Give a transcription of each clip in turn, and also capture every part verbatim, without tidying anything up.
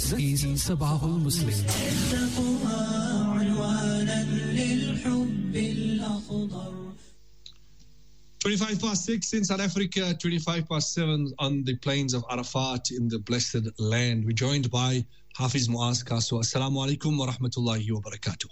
This is Sabahul Muslim. twenty-five past six in South Africa, twenty-five past seven on the plains of Arafat in the blessed land. We're joined by Hafiz Muaz Kaso. Assalamu alaikum wa rahmatullahi wa barakatuh.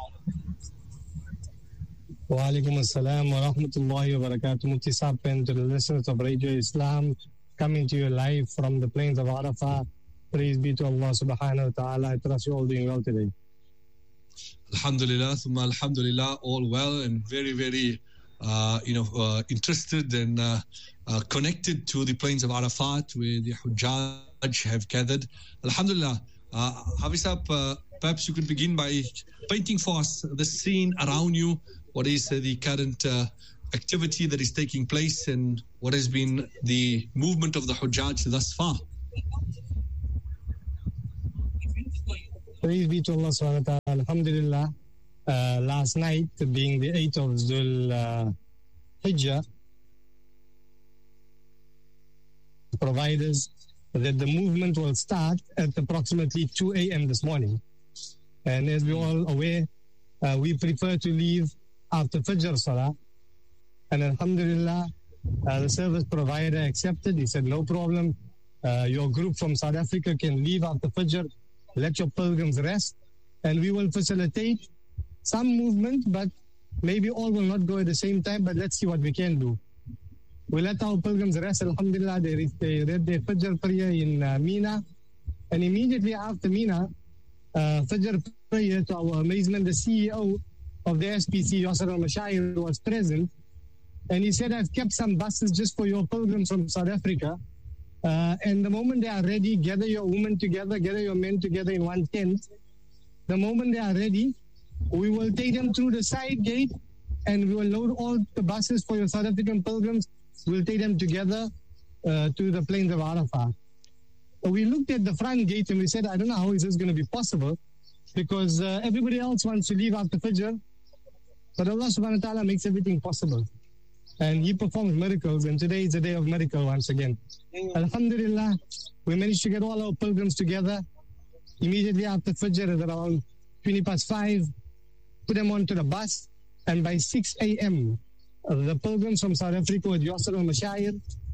Wa alaikum assalam wa rahmatullahi wa barakatuh. Mufti Saab and to the listeners of Radio Islam, coming to you live from the plains of Arafat. Praise be to Allah subhanahu wa ta'ala. I trust you all doing well today. Alhamdulillah, thumma alhamdulillah, all well and very, very uh, you know, uh, interested and uh, uh, connected to the plains of Arafat where the Hujjaj have gathered. Alhamdulillah. Uh, Hafiz Saab, uh, perhaps you could begin by painting for us the scene around you. What is uh, the current uh, activity that is taking place and what has been the movement of the Hujjaj thus far? Praise be to Allah subhanahu wa ta'ala. Alhamdulillah. Uh, last night, being the eighth of Dhul uh, Hijjah, providers that the movement will start at approximately two a.m. this morning. And as we're all aware, uh, we prefer to leave after Fajr Salah. And Alhamdulillah, uh, the service provider accepted. He said, no problem. Uh, your group from South Africa can leave after Fajr. Let your pilgrims rest. And we will facilitate some movement, but maybe all will not go at the same time. But let's see what we can do. We let our pilgrims rest. Alhamdulillah, they, they read their Fajr prayer in uh, Mina. And immediately after Mina, uh, Fajr prayer, to our amazement, the C E O of the S P C, Yasser al-Mashair, was present. And he said, I've kept some buses just for your pilgrims from South Africa. Uh, and the moment they are ready, gather your women together, gather your men together in one tent. The moment they are ready, we will take them through the side gate and we will load all the buses for your South African pilgrims. We'll take them together uh, to the plains of Arafat. So we looked at the front gate and we said, I don't know how is this going to be possible because uh, everybody else wants to leave after Fajr. But Allah subhanahu wa ta'ala makes everything possible. And He performs miracles, and today is a day of miracle once again. Alhamdulillah, we managed to get all our pilgrims together. Immediately after Fajr at around twenty past five, put them onto the bus, and by six a.m., uh, the pilgrims from South Africa with Yasser al-Mashair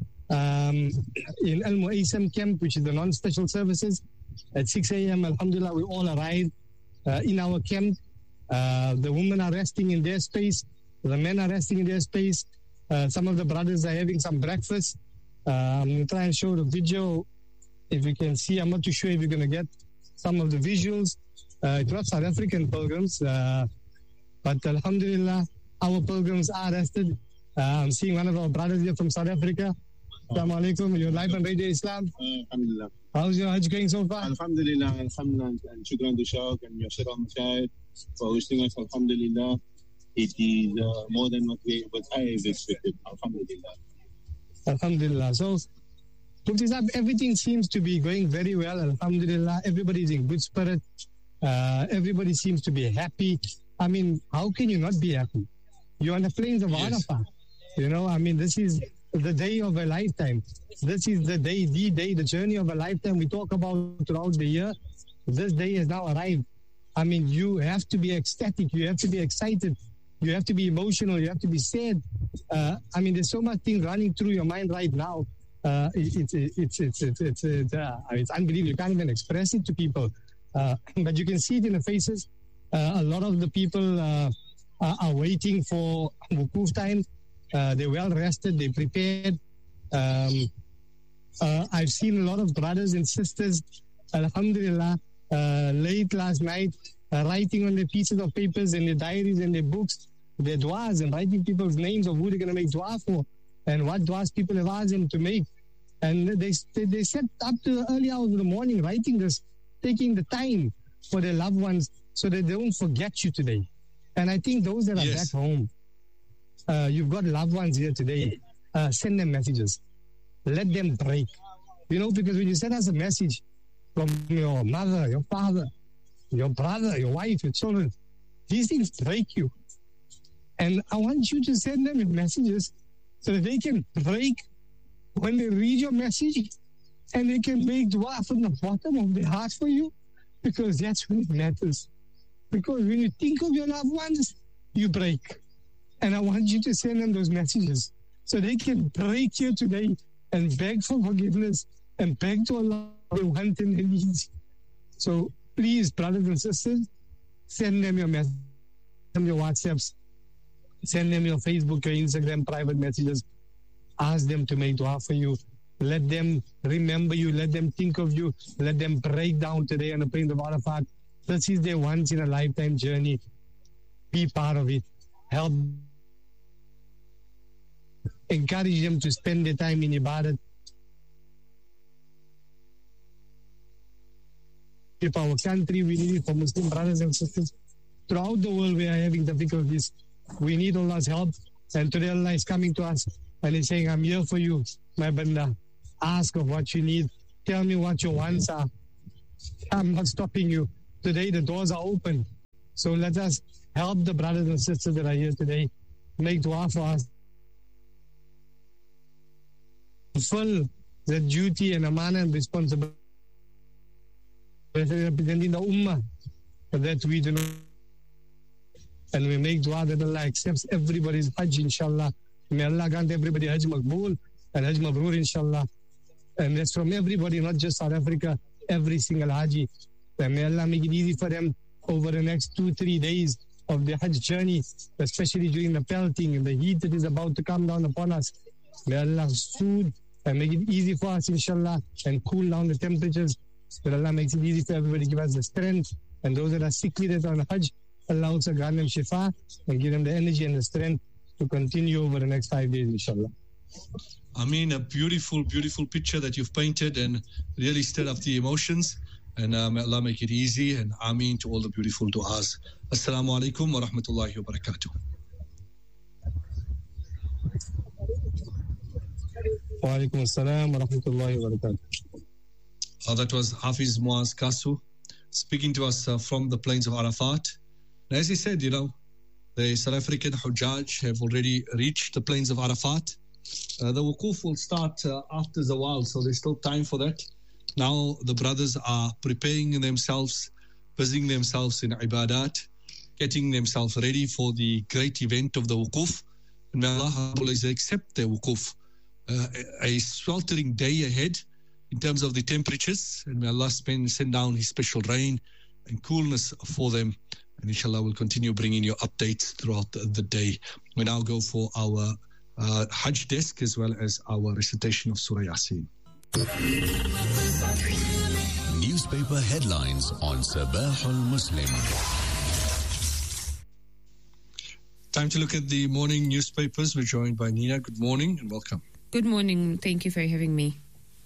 um, in Al Muaysam camp, which is the non-special services, at six a.m., Alhamdulillah, we all arrived uh, in our camp. Uh, the women are resting in their space, the men are resting in their space. Uh, some of the brothers are having some breakfast. Uh, I'm going to try and show the video if you can see. I'm not too sure if you're going to get some of the visuals. Uh, it's not South African pilgrims, uh, but Alhamdulillah, our pilgrims are rested. Uh, I'm seeing one of our brothers here from South Africa. Assalamu alaikum. You're live on Radio Islam. Uh, Alhamdulillah. How's your Hajj going so far? Alhamdulillah, Alhamdulillah, and shukran to Shaq and Yasser al-Mashair for hosting us. Alhamdulillah. It is uh, more than what, we, what I have expected. Alhamdulillah. Alhamdulillah. So, Mufti Saab, everything seems to be going very well. Alhamdulillah. Everybody is in good spirit. Uh, everybody seems to be happy. I mean, how can you not be happy? You're on the plains of Yes. Arafat. You know, I mean, this is the day of a lifetime. This is the day, the day, the journey of a lifetime we talk about throughout the year. This day has now arrived. I mean, you have to be ecstatic. You have to be excited. You have to be emotional. You have to be sad. Uh, I mean, there's so much things running through your mind right now. Uh, it, it's it's it's it's it's it's, uh, it's unbelievable. You can't even express it to people. Uh, but you can see it in the faces. Uh, a lot of the people uh, are, are waiting for wukuf time. Uh, they're well rested. They're prepared. Um, uh, I've seen a lot of brothers and sisters, alhamdulillah, uh, late last night, uh, writing on their pieces of papers and their diaries and their books, their du'as, and writing people's names of who they're going to make du'a for and what du'as people have asked them to make. And they, they, they sat up to the early hours of the morning writing this, taking the time for their loved ones so that they don't forget you today. And I think those that are Yes. back home, uh, you've got loved ones here today, uh, send them messages. Let them break. You know, because when you send us a message from your mother, your father, your brother, your wife, your children, these things break you. And I want you to send them messages so that they can break when they read your message and they can make dua from the bottom of their heart for you, because that's when it matters. Because when you think of your loved ones, you break. And I want you to send them those messages so they can break here today and beg for forgiveness and beg to Allah they want and they need. So please, brothers and sisters, send them your messages, send them your WhatsApps, send them your Facebook, your Instagram private messages. Ask them to make dua for you. Let them remember you. Let them think of you. Let them break down today on the plains of Arafat. This is their once in a lifetime journey. Be part of it. Help. Encourage them to spend their time in ibadat. If our country, we need it for Muslim brothers and sisters throughout the world. We are having difficulties. We need Allah's help. And today Allah is coming to us and He's saying, I'm here for you, my banda. Ask of what you need. Tell me what your wants are. I'm not stopping you. Today the doors are open. So let us help the brothers and sisters that are here today. Make dua for us. Fulfill the duty and amana and responsibility representing the ummah that we do not. And we make dua that Allah accepts everybody's hajj, inshallah. May Allah grant everybody hajj maqbool and hajj mabrur, inshallah. And that's from everybody, not just South Africa, every single haji. And may Allah make it easy for them over the next two, three days of the hajj journey, especially during the pelting and the heat that is about to come down upon us. May Allah soothe and make it easy for us, inshallah, and cool down the temperatures. That Allah makes it easy for everybody, give us the strength. And those that are sickly that are on hajj, Allah also grant them shifa and give them the energy and the strength to continue over the next five days, inshallah. I mean, a beautiful, beautiful picture that you've painted and really stirred up the emotions. And uh, may Allah make it easy. And Ameen to all the beautiful du'as. Assalamu alaikum wa rahmatullahi wa barakatuh. Wa alaikum assalam wa rahmatullahi wa barakatuh. Uh, that was Hafiz Muaz Kasu speaking to us uh, from the plains of Arafat. And as he said, you know, the South African Hujjaj have already reached the plains of Arafat. Uh, the wukuf will start uh, after Zawal, so there's still time for that. Now the brothers are preparing themselves, busying themselves in ibadat, getting themselves ready for the great event of the wukuf. And may Allah accept their wukuf. Uh, a sweltering day ahead in terms of the temperatures, and may Allah spend, send down His special rain and coolness for them. And inshallah, we'll continue bringing you updates throughout the, the day. We now go for our uh, Hajj desk as well as our recitation of Surah Yasin. Newspaper headlines on Sabah al-Muslim. Time to look at the morning newspapers. We're joined by Nina. Good morning and welcome. Good morning. Thank you for having me.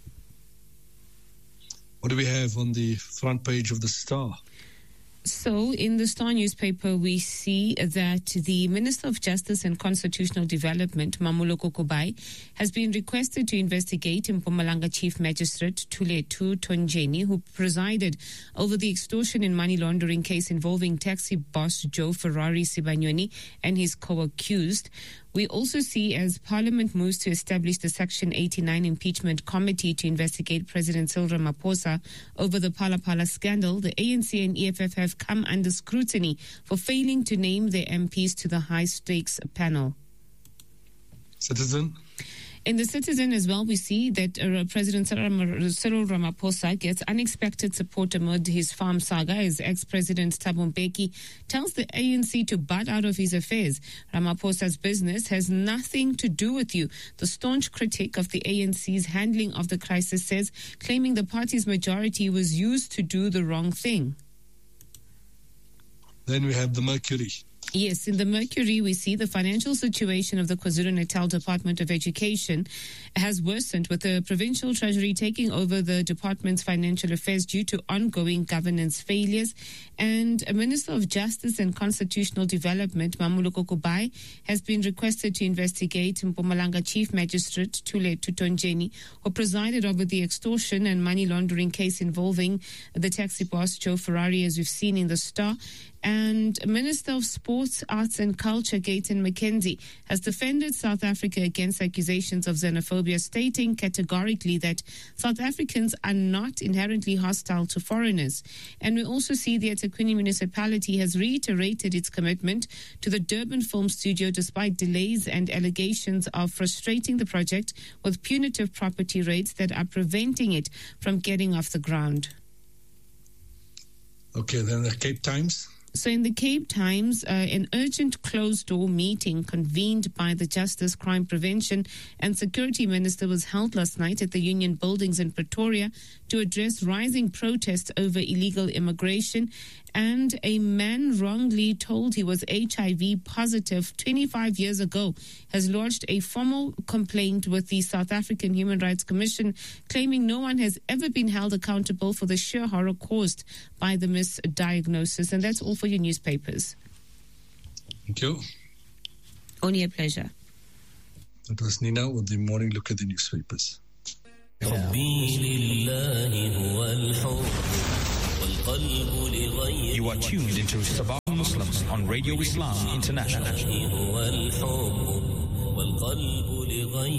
What do we have on the front page of the Star? So, in the Star newspaper, we see that the Minister of Justice and Constitutional Development, Mamuloko Kubai, has been requested to investigate Mpumalanga Chief Magistrate Thulethu Tonjeni, who presided over the extortion and money laundering case involving taxi boss Joe Ferrari Sibanyoni and his co-accused. We also see, as Parliament moves to establish the Section eighty-nine Impeachment Committee to investigate President Cyril Ramaphosa over the Phala Phala scandal, the A N C and E F F have come under scrutiny for failing to name their M Ps to the high-stakes panel. Citizen? In the Citizen as well, we see that uh, President Cyril Ramaphosa gets unexpected support amid his farm saga as ex-President Thabo Mbeki tells the A N C to butt out of his affairs. Ramaphosa's business has nothing to do with you, the staunch critic of the A N C's handling of the crisis says, claiming the party's majority was used to do the wrong thing. Then we have the Mercury. Yes, in the Mercury, we see the financial situation of the KwaZulu-Natal Department of Education has worsened, with the provincial treasury taking over the department's financial affairs due to ongoing governance failures. And a Minister of Justice and Constitutional Development, Mamuloko Kubai, has been requested to investigate Mpumalanga Chief Magistrate Thulethu Tonjeni, who presided over the extortion and money laundering case involving the taxi boss Joe Ferrari, as we've seen in the Star. And Minister of Sport Sports, Arts and Culture, Gayton McKenzie, has defended South Africa against accusations of xenophobia, stating categorically that South Africans are not inherently hostile to foreigners. And we also see the eThekwini municipality has reiterated its commitment to the Durban Film Studio despite delays and allegations of frustrating the project with punitive property rates that are preventing it from getting off the ground. Okay, then the Cape Times. So in the Cape Times, uh, an urgent closed-door meeting convened by the Justice, Crime Prevention and Security Minister was held last night at the Union Buildings in Pretoria to address rising protests over illegal immigration. And a man wrongly told he was H I V positive twenty-five years ago has lodged a formal complaint with the South African Human Rights Commission, claiming no one has ever been held accountable for the sheer horror caused by the misdiagnosis. And that's all for your newspapers. Thank you. Only a pleasure. That was Nina with the morning look at the newspapers. You are tuned into Sabah Muslims on Radio Islam International.